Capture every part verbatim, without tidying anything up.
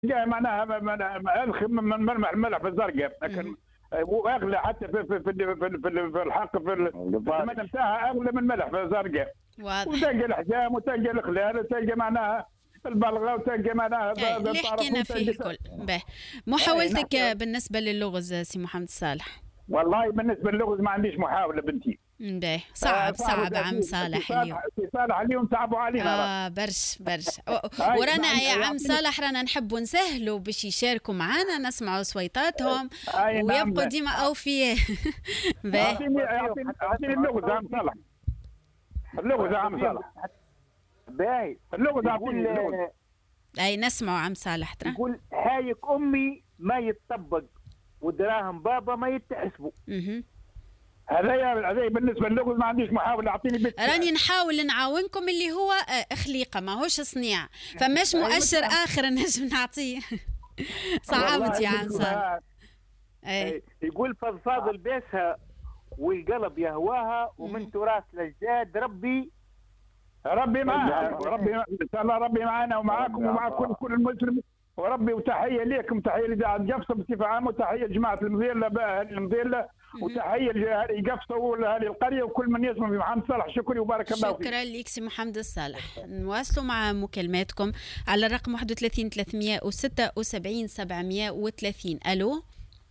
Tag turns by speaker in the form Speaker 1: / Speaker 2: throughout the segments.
Speaker 1: معناها معناها الخ من ملمح الملح في الزرقاء، لكن واغلى حتى في في في في, في الحق في الثمن نتاعها اغلى من ملح في الزرقاء.
Speaker 2: واضح.
Speaker 1: وتلقى الحجام وتلقى الخلال وتلقى معناها البلغه وتلقى معناها
Speaker 2: اللي حكينا فيه الكل. به محاولتك بالنسبه للغز سي محمد صالح؟
Speaker 1: والله بالنسبه للغز ما عنديش محاوله بنتي.
Speaker 2: باهي صعب صعب عم صالح اليوم.
Speaker 1: سي صالح اليوم صعبوا علينا.
Speaker 2: اه برش برش ورانا يا عم صالح رانا نحبوا نسهلوا باش يشاركوا معنا نسمعوا صويتاتهم ويبقوا ديما اوفياء.
Speaker 1: باهي اعطيني اعطيني اللغز يا عم صالح. اللغز يا عم صالح.
Speaker 3: باهي
Speaker 1: اللغز اعطيني اللغز.
Speaker 2: اي نسمعوا عم صالح ترى.
Speaker 3: يقول هايك امي ما يتطبق ودراهم بابا ما يتحسبوا.
Speaker 2: اها
Speaker 1: هذا هذا بالنسبه للغز ما عنديش محاوله. اعطيني بيت.
Speaker 2: راني نحاول نعاونكم اللي هو خليقه ماهوش صنيع، فماش مؤشر اخر نجم نعطيه. صعبت يا عم صالح.
Speaker 3: اي يقول فضفاض الباسها والقلب يهواها ومن تراث الاجداد ربي
Speaker 1: ربي معاها. ربي ان شاء الله ربي معنا ومعاكم ومع كل كل المسلمين. وربي وتحيه ليكم، تحيه لإذاعة قفصة بصفة عامة، وتحيه لجماعة المضيلة المضيلة، وتحيه لأهالي قفصة وأهالي القرية وكل من يسمع في محمد صالح. شكرا وبارك الله فيك.
Speaker 2: شكرا لك سي محمد الصالح. نواصلوا مع مكالماتكم على الرقم واحد وثلاثين ثلاثمئة وستة وسبعين سبعمئة وثلاثين. ألو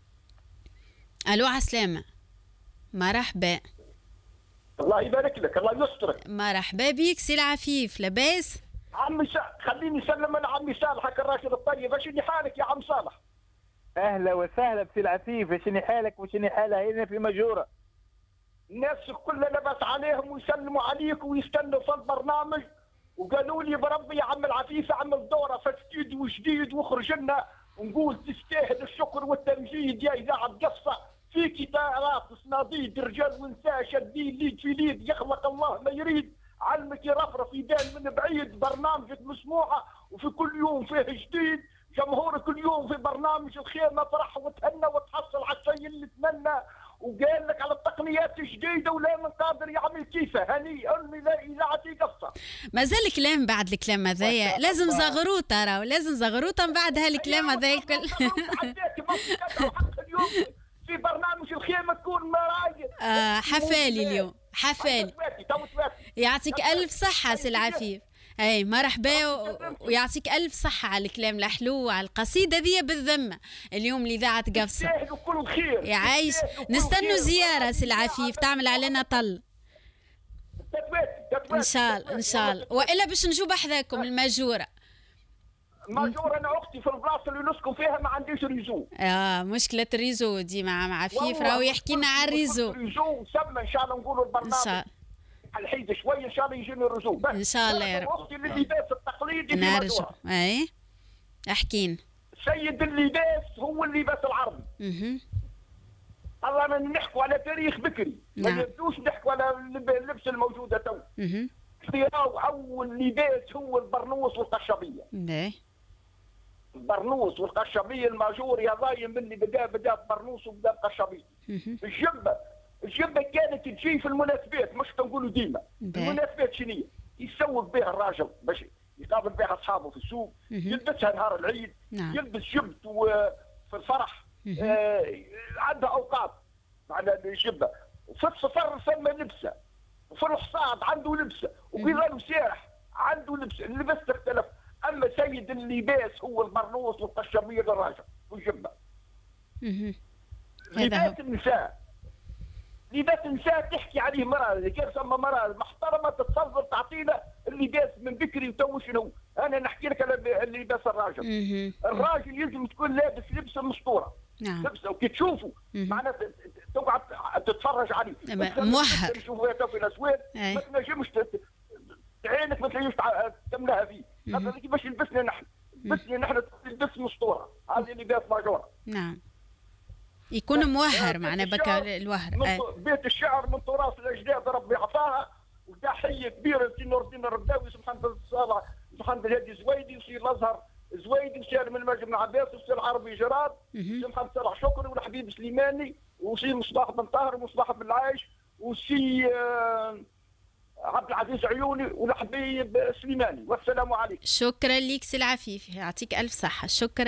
Speaker 2: ألو عسلامة. مرحبا.
Speaker 4: الله يبارك لك، الله يسترك.
Speaker 2: مرحبا بيك سي العفيف، لاباس؟
Speaker 4: عمي سا... خليني اسلم انا عمي صالحك الراجل الطيب. اشني حالك يا عم صالح؟
Speaker 3: اهلا وسهلا بسي العفيف. اشني حالك وشني حالها هنا في مجوره؟
Speaker 4: الناس كلها لبس عليهم ويسلموا عليك ويستنوا في البرنامج وقالوا لي بربي يا عم العفيف اعمل دوره فجديد وجديد واخرج لنا ونقول تستاهل الشكر والتمجيد يا اذاعه قصه. فيك دارات صناديد رجال ونساء شادين ليد في ليد يخلق الله ما يريد. علمك يرفرف يبان من بعيد. برنامجك مسموعه وفي كل يوم فيه جديد. جمهورك كل يوم في برنامج الخيمه فرح وتهنى وتحصل على الشيء اللي تمنى. وقال لك على التقنيات الجديده ولا من قادر يعمل كيفه. هنيئا لاذاعتي قصه.
Speaker 2: مازال الكلام بعد الكلام هذايا لازم زغروطه راهو لازم زغروطه من بعد هالكلام هذا الكل.
Speaker 4: في برنامج الخيمه تكون مرايد.
Speaker 2: آه حفالي اليوم حفالي. يعطيك الف صحه سي العفيف. اي مرحبا ويعطيك الف صحه على الكلام الحلو وعلى القصيده ذي بالذمه اليوم لإذاعة قفصه.
Speaker 4: كل خير
Speaker 2: يعيش. نستنوا زياره سي العفيف تعمل علينا طل ان شاء الله ان شاء الله. والا باش نجوا حذاكم الماجوره.
Speaker 4: ماجور انا اختي في البلاصه اللي نسكن فيها ما عنديش ريزو.
Speaker 2: اه مشكله الريزو دي مع مع عفيف راهو يحكي لنا على الريزو.
Speaker 4: ريزو سمى ان شاء الله نقولوا البرنامج ان شاء الله الحيد شويه ان شاء الله يجيني الريزو
Speaker 2: ان شاء الله يا رب.
Speaker 4: اختي اللباس التقليدي
Speaker 2: نرجع. اي احكين.
Speaker 4: سيد اللباس هو اللباس العربي.
Speaker 2: اها
Speaker 4: الله ما نحكوا على تاريخ بكري.
Speaker 2: نعم.
Speaker 4: ما نبدوش نحكوا على اللبس الموجوده تو.
Speaker 2: اها
Speaker 4: اول لباس هو البرنوس والقشابيه.
Speaker 2: باهي.
Speaker 4: البرنوس والقشابيه الماجور يا ضايم اللي بدا بدا برنوس وبدا بقشابيه. الجبه الجبه كانت تجي في المناسبات مش تنقولوا ديما. المناسبات شنية؟ يسوق بها الراجل باش يقابل بها اصحابه في السوق. يلبسها نهار العيد.
Speaker 2: نعم.
Speaker 4: يلبس جبت في الفرح. آه عندها اوقات على الجبه. وفي السفر سمى لبسه. وفي الحصاد عنده لبسه. وفي ظل سياح عنده لبسه. اللبس تختلف. اما سيد اللباس هو البرنوس والقشابيه للراجل والجبه. لباس النساء لباس النساء تحكي عليه مرأة كيف سمى مرأة محترمة تتصور تعطينا اللباس من بكري وتو شنو. انا نحكي لك على اللباس الراجل. الراجل يلزم تكون لابس لبس مسطوره.
Speaker 2: نعم.
Speaker 4: لبسه وكي تشوفه معناتها تقعد تتفرج عليه.
Speaker 2: موهر.
Speaker 4: تشوفه تو في الاسواق ما تنجمش عينك ما تلاقيش تملاها فيه. هذا كيفاش لبسنا نحن. لبسنا نحن لبس مسطوره. هذه لباس ماجوره.
Speaker 2: نعم. يكون موهر معنا بكى الوهر.
Speaker 4: بيت الشعر من تراث الاجداد ربي عطاها. وتحيه كبيره لسي نور الدين الرداوي سبحان الله صالح سبحان الله الهادي زويدي وسي الازهر زويدي وسي من المجد بن عباس وسي العربي جراد وسي محمد صالح شكري والحبيب سليماني وسي مصباح بن طاهر ومصباح بن العايش وسي آه عبد العزيز عيوني والحبيب سليماني، والسلام عليكم.
Speaker 2: شكرا ليك سي العفيفي، يعطيك الف صحه. شكرا.